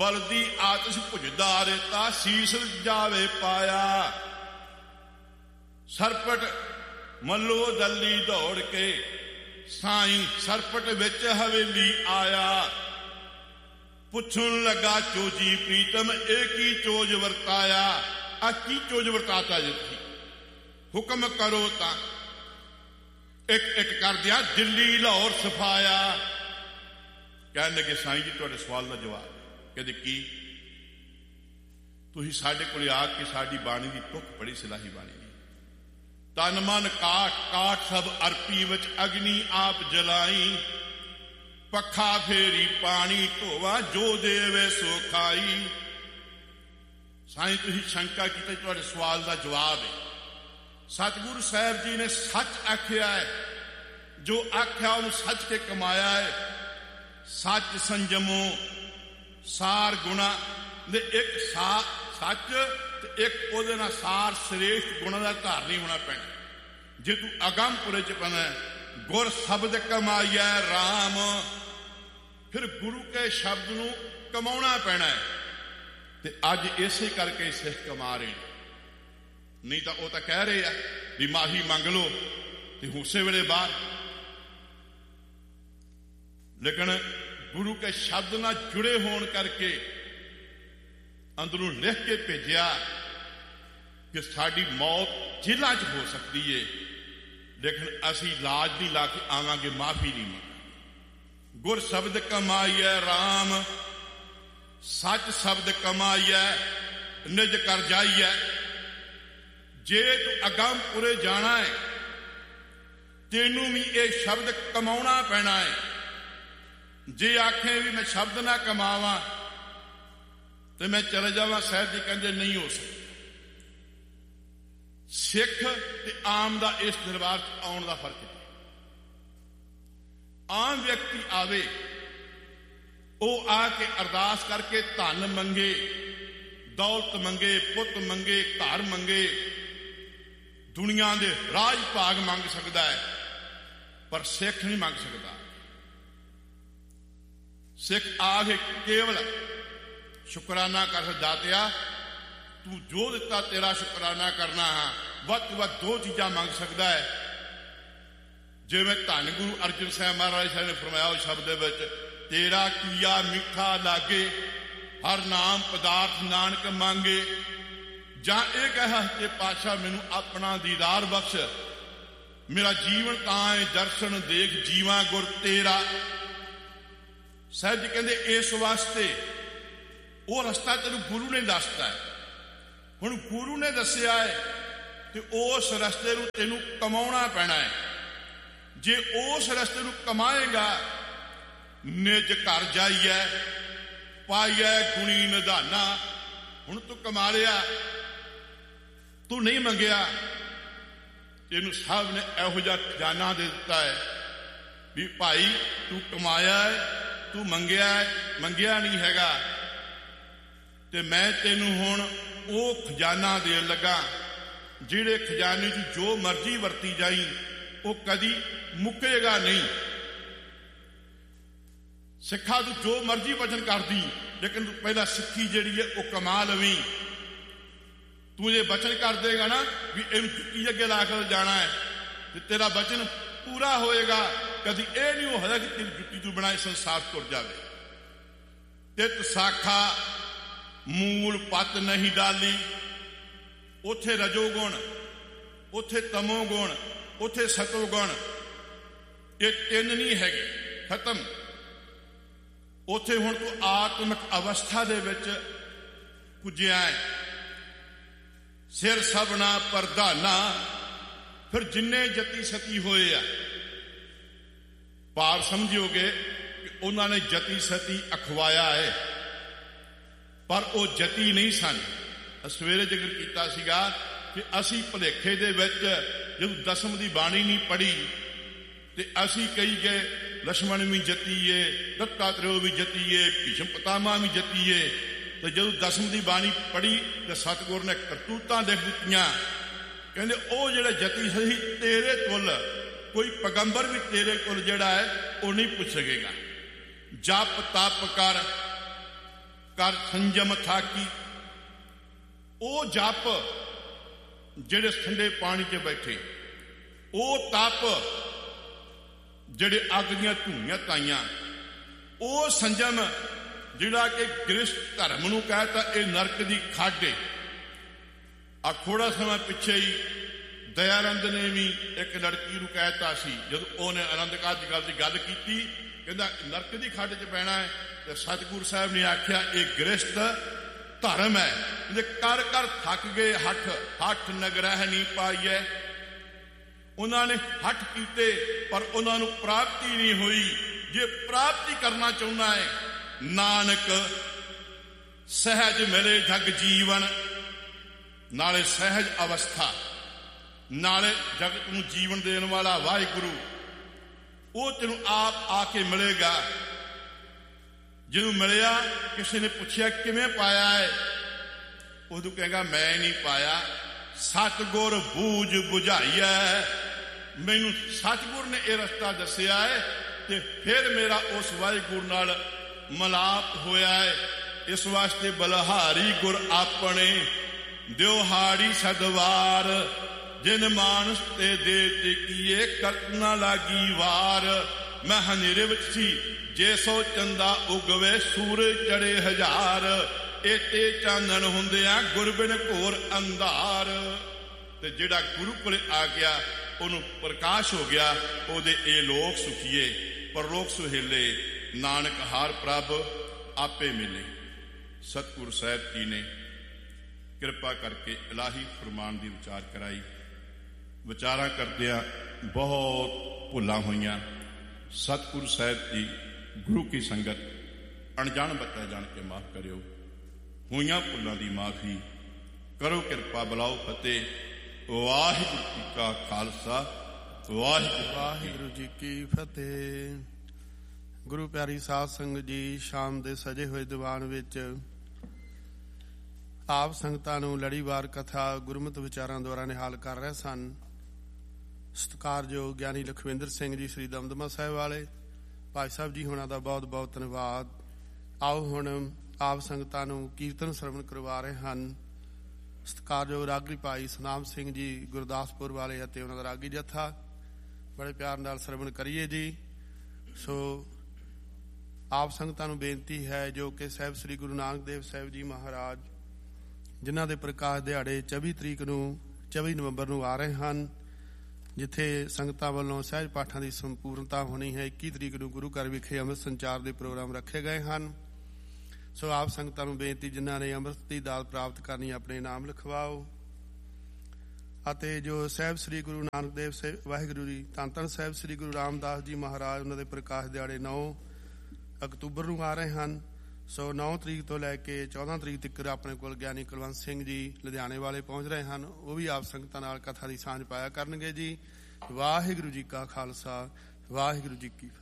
ਬਲਦੀ ਆਤਿਸ਼ ਭੁਜਦਾ ਰੇਤਾ ਸੀਸ ਜਾਵੇ ਪਾਇਆ। ਸਰਪਟ ਮੱਲੋ ਦੱਲੀ ਦੌੜ ਕੇ ਸਾਈਂ ਸਰਪਟ ਵਿੱਚ ਹਵੇਲੀ ਆਇਆ। ਪੁੱਛਣ ਲੱਗਾ ਚੋਜੀ ਪ੍ਰੀਤਮ ਇਹ ਕੀ ਚੋਜ ਵਰਤਾਇਆ। ਆ ਕੀ ਚੋਜ ਵਰਤਾਤਾ ਜੀ ਤੁਸੀਂ? ਹੁਕਮ ਕਰੋ ਤਾਂ ਇੱਕ ਇੱਕ ਕਰਦਿਆਂ ਦਿੱਲੀ ਲਾਹੌਰ ਸਫਾਇਆ। ਕਹਿਣ ਲੱਗੇ ਸਾਈਂ ਜੀ ਤੁਹਾਡੇ ਸਵਾਲ ਦਾ ਜਵਾਬ। ਕਹਿੰਦੇ ਕੀ? ਤੁਸੀਂ ਸਾਡੇ ਕੋਲ ਆ ਕੇ ਸਾਡੀ ਬਾਣੀ ਦੀ ਤੁਕ ਪੜੀ ਸਿਲਾਹੀ ਬਾਣੀ ਦੀ। ਤਨ ਮਨ ਕਾਠ ਕਾਠ ਸਭ ਅਰਪੀ ਵਿੱਚ ਅਗਨੀ ਆਪ ਜਲਾਈ। ਪੱਖਾ ਫੇਰੀ ਪਾਣੀ ਧੋਵਾ ਜੋ ਦੇਵੇ ਸੋ ਖਾਈ। ਸਾਈਂ ਤੁਸੀਂ ਸ਼ੰਕਾ ਕੀਤੀ, ਤੁਹਾਡੇ ਸਵਾਲ ਦਾ ਜਵਾਬ ਹੈ। ਸਤਿਗੁਰੂ ਸਾਹਿਬ ਜੀ ਨੇ ਸੱਚ ਆਖਿਆ ਹੈ, ਜੋ ਆਖਿਆ ਉਹਨੂੰ ਸੱਚ ਕੇ ਕਮਾਇਆ ਹੈ। ਸੱਚ ਸੰਜਮੋ ਸਾਰ ਗੁਣਾ ਦੇ ਇੱਕ ਸੱਚ ਤੇ ਇੱਕ ਉਹਦੇ ਨਾਲ ਸਾਰ ਸ੍ਰੇਸ਼ਟ ਗੁਣਾ ਦਾ ਧਾਰਨੀ ਹੋਣਾ ਪੈਣਾ। ਜੇ ਤੂੰ ਅਗੰਮਪੁਰੇ ਚ ਪੈਣਾ ਗੁਰ ਸ਼ਬਦ ਕਮਾਈਐ ਰਾਮ, ਫਿਰ ਗੁਰੂ ਕੇ ਸ਼ਬਦ ਨੂੰ ਕਮਾਉਣਾ ਪੈਣਾ ਹੈ। ਤੇ ਅੱਜ ਇਸੇ ਕਰਕੇ ਸਿੱਖ ਕਮਾ ਰਹੇ। ਨਹੀਂ ਤਾਂ ਉਹ ਤਾਂ ਕਹਿ ਰਹੇ ਆ ਵੀ ਮਾਹੀ ਮੰਗ ਲਓ ਤੇ ਉਸੇ ਵੇਲੇ ਬਾਹਰ। ਲੇਕਿਨ ਗੁਰੂ ਕੇ ਸ਼ਬਦ ਨਾਲ ਜੁੜੇ ਹੋਣ ਕਰਕੇ ਅੰਦਰੋਂ ਲਿਖ ਕੇ ਭੇਜਿਆ ਕਿ ਸਾਡੀ ਮੌਤ ਜੇਲ੍ਹਾਂ 'ਚ ਹੋ ਸਕਦੀ ਏ, ਲੇਕਿਨ ਅਸੀਂ ਲਾਜ ਨਹੀਂ ਲਾ ਕੇ ਆਵਾਂਗੇ, ਮਾਫੀ ਨਹੀਂ ਮੰਗਾਂਗੇ। ਗੁਰ ਸ਼ਬਦ ਕਮਾਈਐ ਰਾਮ, ਸੱਚ ਸ਼ਬਦ ਕਮਾਈਐ ਨਿਜ ਕਰ ਜਾਈਐ। ਜੇ ਤੂੰ ਅਗੰਮਪੁਰੇ ਜਾਣਾ ਹੈ ਤੈਨੂੰ ਵੀ ਇਹ ਸ਼ਬਦ ਕਮਾਉਣਾ ਪੈਣਾ ਹੈ। ਜੇ ਆਖੇ ਵੀ ਮੈਂ ਸ਼ਬਦ ਨਾ ਕਮਾਵਾਂ ਤੇ ਮੈਂ ਚਲੇ ਜਾਵਾਂ, ਸਾਹਿਬ ਜੀ ਕਹਿੰਦੇ ਨਹੀਂ ਹੋ ਸਕਦਾ। ਸਿੱਖ ਤੇ ਆਮ ਦਾ ਇਸ ਦਰਬਾਰ 'ਚ ਆਉਣ ਦਾ ਫਰਕ ਹੈ। ਆਮ ਵਿਅਕਤੀ ਆਵੇ, ਉਹ ਆ ਕੇ ਅਰਦਾਸ ਕਰਕੇ ਧਨ ਮੰਗੇ, ਦੌਲਤ ਮੰਗੇ, ਪੁੱਤ ਮੰਗੇ, ਘਰ ਮੰਗੇ, ਦੁਨੀਆ ਦੇ ਰਾਜ ਭਾਗ ਮੰਗ ਸਕਦਾ ਹੈ, ਪਰ ਸਿੱਖ ਨਹੀਂ ਮੰਗ ਸਕਦਾ। ਸਿੱਖ ਆ ਕੇ ਕੇਵਲ ਸ਼ੁਕਰਾਨਾ ਕਰ ਦਾਤਿਆ, ਤੂੰ ਜੋ ਦਿੱਤਾ ਤੇਰਾ ਸ਼ੁਕਰਾਨਾ ਕਰਨਾ ਹਾਂ। ਵੱਧ ਤੋਂ ਵੱਧ ਦੋ ਚੀਜ਼ਾਂ ਮੰਗ ਸਕਦਾ ਹੈ। ਜਿਵੇਂ ਧੰਨ ਗੁਰੂ ਅਰਜਨ ਸਾਹਿਬ ਮਹਾਰਾਜ ਸਾਹਿਬ ਨੇ ਫਰਮਾਇਆ ਉਸ ਸ਼ਬਦ ਦੇ ਵਿੱਚ, ਤੇਰਾ ਕੀਆ ਮਿੱਠਾ ਲਾਗੇ ਹਰ ਨਾਮ ਪਦਾਰਥ ਨਾਨਕ ਮੰਗੇ। ਜਾਂ ਇਹ ਕਹੇ ਕਿ ਪਾਤਸ਼ਾਹ ਮੈਨੂੰ ਆਪਣਾ ਦੀਦਾਰ ਬਖਸ਼, ਮੇਰਾ ਜੀਵਨ ਤਾਂ ਹੈ ਦਰਸ਼ਨ ਦੇਖ ਜੀਵਾਂ ਗੁਰ ਤੇਰਾ। ਸਾਹਿਬ ਜੀ ਕਹਿੰਦੇ ਇਸ ਵਾਸਤੇ ਉਹ ਰਸਤਾ ਤੈਨੂੰ ਗੁਰੂ ਨੇ ਦੱਸਤਾ ਹੈ। ਹੁਣ ਗੁਰੂ ਨੇ ਦੱਸਿਆ ਹੈ ਤੇ ਉਸ ਰਸਤੇ ਨੂੰ ਤੈਨੂੰ ਕਮਾਉਣਾ ਪੈਣਾ ਹੈ। ਜੇ ਉਸ ਰਸਤੇ ਨੂੰ ਕਮਾਏਗਾ, ਨਿਜ ਘਰ ਜਾਈਐ ਪਾਈਐ ਗੁਣੀ ਨਿਧਾਨਾ। ਹੁਣ ਤੂੰ ਕਮਾ ਲਿਆ, ਤੂੰ ਨਹੀਂ ਮੰਗਿਆ, ਤੈਨੂੰ ਸਭ ਨੇ ਇਹੋ ਜਿਹਾ ਖਜ਼ਾਨਾ ਦੇ ਦਿੱਤਾ ਹੈ ਵੀ ਭਾਈ ਤੂੰ ਕਮਾਇਆ ਹੈ, ਤੂੰ ਮੰਗਿਆ ਨਹੀਂ ਹੈਗਾ, ਤੇ ਮੈਂ ਤੈਨੂੰ ਹੁਣ ਉਹ ਖਜ਼ਾਨਾ ਦੇਣ ਲੱਗਾ ਜਿਹੜੇ ਖਜ਼ਾਨੇ 'ਚ ਜੋ ਮਰਜ਼ੀ ਵਰਤੀ ਜਾਈ ਉਹ ਕਦੀ ਮੁੱਕੇਗਾ ਨਹੀਂ। ਸਿੱਖਾ ਤੂੰ ਜੋ ਮਰਜ਼ੀ ਵਚਨ ਕਰਦੀ, ਲੇਕਿਨ ਤੂੰ ਪਹਿਲਾਂ ਸਿੱਖੀ ਜਿਹੜੀ ਹੈ ਉਹ ਕਮਾ ਲਵੀਂ। ਤੂੰ ਜੇ ਵਚਨ ਕਰ ਦੇਗਾ ਨਾ ਵੀ ਇਹਨੂੰ ਜੁੱਤੀ ਅੱਗੇ ਲਾ ਕੇ ਜਾਣਾ ਹੈ ਤੇ ਤੇਰਾ ਵਚਨ ਪੂਰਾ ਹੋਏਗਾ। ਕਦੀ ਇਹ ਨਹੀਂ ਹੋਇਆ ਕਿ ਤੇਰੀ ਜੁੱਤੀ ਤੂੰ ਬਣਾਏ ਸੰਸਾਰ ਤੁਰ ਜਾਵੇ। ਤਿਤ ਸਾਖਾ ਮੂਲ ਪਤ ਨਹੀਂ ਡਾਲੀ। ਉੱਥੇ ਰਜੋ ਗੁਣ, ਉੱਥੇ ਤਮੋ ਗੁਣ, ਉੱਥੇ ਸਤੋ ਗੁਣ, ਇਹ ਤਿੰਨ ਨਹੀਂ ਹੈਗੇ, ਖਤਮ। ਉੱਥੇ ਹੁਣ ਤੂੰ ਆਤਮਿਕ ਅਵਸਥਾ ਦੇ ਵਿੱਚ ਪੁੱਜਿਆ ਹੈ। ਸਿਰ ਸਭਨਾ ਪ੍ਰਧਾਨਾ। ਫਿਰ ਜਿੰਨੇ ਜਤੀ ਸਤੀ ਹੋਏ ਆ, ਭਾਵ ਸਮਝਿਓਗੇ ਕਿ ਉਹਨਾਂ ਨੇ ਜਤੀ ਸਤੀ ਅਖਵਾਇਆ ਹੈ, ਪਰ ਉਹ ਜਤੀ ਨਹੀਂ ਸਨ। ਸਵੇਰੇ ਜ਼ਿਕਰ ਕੀਤਾ ਸੀਗਾ ਕਿ ਅਸੀਂ ਭੁਲੇਖੇ ਦੇ ਵਿੱਚ ਜਦੋਂ ਦਸਮ ਦੀ ਬਾਣੀ ਨਹੀਂ ਪੜ੍ਹੀ ਤੇ ਅਸੀਂ ਕਹੀ ਗਏ ਲਛਮਣ ਵੀ ਜਤੀਏ, ਦੱਤਾਤਰੇय ਵੀ ਜਤੀਏ, ਭੀਸ਼ਮ ਪਿਤਾਮਾ ਵੀ ਜਤੀਏ। ਤੇ ਜਦੋਂ ਦਸਮ ਦੀ ਬਾਣੀ ਪੜ੍ਹੀ ਤੇ ਸਤਿਗੁਰ ਨੇ ਕਰਤੂਤਾਂ ਲਿਖ ਦਿੱਤੀਆਂ। ਕਹਿੰਦੇ ਉਹ ਜਿਹੜੇ ਜਤੀ ਸੀ ਤੇਰੇ ਕੋਲ ਕੋਈ ਪੈਗੰਬਰ ਵੀ ਤੇਰੇ ਕੋਲ ਜਿਹੜਾ ਹੈ ਉਹ ਨਹੀਂ ਪੁੱਛ ਸਕੇਗਾ। ਜਪ ਤਪ ਕਰ ਕਰ ਸੰਜਮ ਥਾਕੀ। ਉਹ ਜਪ ਜਿਹੜੇ ਠੰਡੇ ਪਾਣੀ 'ਚ ਬੈਠੇ, ਉਹ ਤਪ ਜਿਹੜੇ ਅੱਗ ਦੀਆਂ ਧੂਈਆਂ ਤਾਈਆਂ, ਉਹ ਸੰਜਮ ਜਿਹੜਾ ਕਿ ਗ੍ਰਸਥ ਧਰਮ ਨੂੰ ਕਹਿਤਾ ਇਹ ਨਰਕ ਦੀ ਖੱਡ ਏ। ਆ ਥੋੜਾ ਸਮਾਂ ਪਿੱਛੇ ਹੀ ਦਇਆਨੰਦ ਨੇ ਵੀ ਇੱਕ ਲੜਕੀ ਨੂੰ ਕਹਿਤਾ ਸੀ, ਜਦੋਂ ਉਹਨੇ ਆਨੰਦ ਕਾਰਜ ਦੀ ਗੱਲ ਕੀਤੀ, ਕਹਿੰਦਾ ਨਰਕ ਦੀ ਖੱਡ 'ਚ ਪੈਣਾ ਹੈ। ਤੇ ਸਤਿਗੁਰੂ ਸਾਹਿਬ ਨੇ ਆਖਿਆ ਇਹ ਗ੍ਰਸਥ ਧਰਮ ਹੈ, ਜੇ ਕਰ ਕਰ ਥੱਕ ਗਏ ਹੱਠ ਨਗਰਹਿ ਨਹੀਂ ਪਾਈਐ। ਉਹਨਾਂ ਨੇ ਹੱਠ ਕੀਤੇ ਪਰ ਉਹਨਾਂ ਨੂੰ ਪ੍ਰਾਪਤੀ ਨਹੀਂ ਹੋਈ। ਜੇ ਪ੍ਰਾਪਤੀ ਕਰਨਾ ਚਾਹੁੰਦਾ ਹੈ, ਨਾਨਕ ਸਹਿਜ ਮਿਲੇ ਜਗ ਜੀਵਨ, ਨਾਲੇ ਸਹਿਜ ਅਵਸਥਾ, ਨਾਲੇ ਜਗਤ ਨੂੰ ਜੀਵਨ ਦੇਣ ਵਾਲਾ ਵਾਹਿਗੁਰੂ, ਉਹ ਤੈਨੂੰ ਆਪ ਆ ਕੇ ਮਿਲੇਗਾ। ਜਦੋਂ ਮਿਲਿਆ, ਕਿਸੇ ਨੇ ਪੁੱਛਿਆ ਕਿਵੇਂ ਪਾਇਆ ਹੈ, ਉਦੋਂ ਕਹੇਗਾ ਮੈਂ ਨਹੀਂ ਪਾਇਆ, ਸਤਿਗੁਰ ਬੂਝ ਬੁਝਾਈਐ। ਮੈਨੂੰ ਸਤਿਗੁਰ ਨੇ ਇਹ ਰਸਤਾ ਦੱਸਿਆ ਹੈ ਤੇ ਫਿਰ ਮੇਰਾ ਉਸ ਵਾਹਿਗੁਰੂ ਨਾਲ ਮਿਲਾਪ ਹੋਇਆ ਹੈ। ਇਸ ਵਾਸਤੇ ਬਲਹਾਰੀ ਗੁਰ ਆਪਣੇ ਦਿਓ ਹਾੜੀ ਸਦਵਾਰ, ਜਿਨ ਮਾਨਸ ਤੇ ਦੇ ਤੇ ਕੀਏ ਕਰਤ ਨਾ ਲਾਗੀ ਵਾਰ। ਮੈਂ ਹਨੇਰੇ ਵਿੱਚ ਸੀ, ਜੇ ਸੋ ਚੰਦਾ ਉਗਵੇ ਸੂਰਜ ਚੜੇ ਹਜ਼ਾਰ, ਏਤੇ ਚਾਨਣ ਹੁੰਦਿਆਂ ਗੁਰਬਿਨ ਘੋਰ ਅੰਧਾਰ। ਤੇ ਜਿਹੜਾ ਗੁਰੂ ਕੋਲੇ ਆ ਗਿਆ ਉਹਨੂੰ ਪ੍ਰਕਾਸ਼ ਹੋ ਗਿਆ, ਉਹਦੇ ਇਹ ਲੋਕ ਸੁਖੀਏ ਪਰਲੋਕ ਸੁਹੇਲੇ, ਨਾਨਕ ਹਾਰ ਪ੍ਰਭ ਆਪੇ ਮਿਲੇ। ਸਤਿਗੁਰੂ ਸਾਹਿਬ ਜੀ ਨੇ ਕਿਰਪਾ ਕਰਕੇ ਇਲਾਹੀ ਫਰਮਾਨ ਦੀ ਵਿਚਾਰ ਕਰਾਈ। ਵਿਚਾਰਾਂ ਕਰਦਿਆਂ ਬਹੁਤ ਭੁੱਲਾਂ ਹੋਈਆਂ। ਸਤਿਗੁਰੂ ਸਾਹਿਬ ਜੀ ਗੁਰੂ ਕੀ ਸੰਗਤ ਅਣਜਾਣ ਬੱਚਾ ਜਾਣ ਕੇ ਮਾਫ ਕਰਿਓ। ਹੋਈਆਂ ਭੁੱਲਾਂ ਦੀ ਮਾਫੀ ਕਰੋ, ਕਿਰਪਾ ਬੁਲਾਓ ਫਤਿਹ। ਵਾਹਿਗੁਰੂ ਜੀ ਕਾ ਖਾਲਸਾ, ਵਾਹਿਗੁਰੂ ਜੀ ਕੀ ਫਤਿਹ। ਗੁਰੂ ਪਿਆਰੀ ਸਾਧ ਸੰਗਤ ਜੀ, ਸ਼ਾਮ ਦੇ ਸਜੇ ਹੋਏ ਦੀਵਾਨ ਵਿੱਚ ਆਪ ਸੰਗਤਾਂ ਨੂੰ ਲੜੀਵਾਰ ਕਥਾ ਗੁਰਮਤਿ ਵਿਚਾਰਾਂ ਦੁਆਰਾ ਨਿਹਾਲ ਕਰ ਰਹੇ ਸਨ। ਸਤਿਕਾਰਯੋਗ ਗਿਆਨੀ ਲਖਵਿੰਦਰ ਸਿੰਘ ਜੀ ਸ੍ਰੀ ਦਮਦਮਾ ਸਾਹਿਬ ਵਾਲੇ ਭਾਈ ਸਾਹਿਬ ਜੀ ਹੋਣਾ ਦਾ ਬਹੁਤ ਬਹੁਤ ਧੰਨਵਾਦ। ਆਓ ਹੁਣ ਆਪ ਸੰਗਤਾਂ ਨੂੰ ਕੀਰਤਨ ਸਰਵਣ ਕਰਵਾ ਰਹੇ ਹਨ ਸਤਿਕਾਰਯੋਗ ਰਾਗੀ ਭਾਈ ਸਨਾਮ ਸਿੰਘ ਜੀ ਗੁਰਦਾਸਪੁਰ ਵਾਲੇ ਅਤੇ ਉਹਨਾਂ ਦਾ ਰਾਗੀ ਜੱਥਾ। ਬੜੇ ਪਿਆਰ ਨਾਲ ਸਰਵਣ ਕਰੀਏ ਜੀ। ਸੋ ਆਪ ਸੰਗਤਾਂ ਨੂੰ ਬੇਨਤੀ ਹੈ ਜੋ ਕਿ ਸਾਹਿਬ ਸ੍ਰੀ ਗੁਰੂ ਨਾਨਕ ਦੇਵ ਸਾਹਿਬ ਜੀ ਮਹਾਰਾਜ ਜਿਨ੍ਹਾਂ ਦੇ ਪ੍ਰਕਾਸ਼ ਦਿਹਾੜੇ 24 ਨਵੰਬਰ ਨੂੰ ਆ ਰਹੇ ਹਨ, ਜਿੱਥੇ ਸੰਗਤਾਂ ਵੱਲੋਂ ਸਹਿਜ ਪਾਠਾਂ ਦੀ ਸੰਪੂਰਨਤਾ ਹੋਣੀ ਹੈ। 21 ਤਰੀਕ ਨੂੰ ਗੁਰੂ ਘਰ ਵਿਖੇ ਅੰਮ੍ਰਿਤ ਸੰਚਾਰ ਦੇ ਪ੍ਰੋਗਰਾਮ ਰੱਖੇ ਗਏ ਹਨ। ਸੋ ਆਪ ਸੰਗਤਾਂ ਨੂੰ ਬੇਨਤੀ, ਜਿਨ੍ਹਾਂ ਨੇ ਅੰਮ੍ਰਿਤ ਦੀ ਦਾਤ ਪ੍ਰਾਪਤ ਕਰਨੀ ਆਪਣੇ ਨਾਮ ਲਿਖਵਾਓ। ਅਤੇ ਜੋ ਸਾਹਿਬ ਸ੍ਰੀ ਗੁਰੂ ਨਾਨਕ ਦੇਵ ਵਾਹਿਗੁਰੂ ਜੀ ਧੰਨ ਧੰਨ ਸਾਹਿਬ ਸ੍ਰੀ ਗੁਰੂ ਰਾਮਦਾਸ ਜੀ ਮਹਾਰਾਜ, ਉਹਨਾਂ ਦੇ ਪ੍ਰਕਾਸ਼ ਦਿਹਾੜੇ 9 ਅਕਤੂਬਰ ਨੂੰ ਆ ਰਹੇ ਹਨ। ਸੋ 9 ਤਰੀਕ ਤੋਂ ਲੈ ਕੇ 14 ਤਰੀਕ ਤੱਕ ਆਪਣੇ ਕੋਲ ਗਿਆਨੀ ਕੁਲਵੰਤ ਸਿੰਘ ਜੀ ਲੁਧਿਆਣੇ ਵਾਲੇ ਪਹੁੰਚ ਰਹੇ ਹਨ। ਉਹ ਵੀ ਆਪ ਸੰਗਤਾਂ ਨਾਲ ਕਥਾ ਦੀ ਸਾਂਝ ਪਾਇਆ ਕਰਨਗੇ ਜੀ। ਵਾਹਿਗੁਰੂ ਜੀ ਕਾ ਖਾਲਸਾ, ਵਾਹਿਗੁਰੂ ਜੀ ਕੀ ਫਤਿਹ।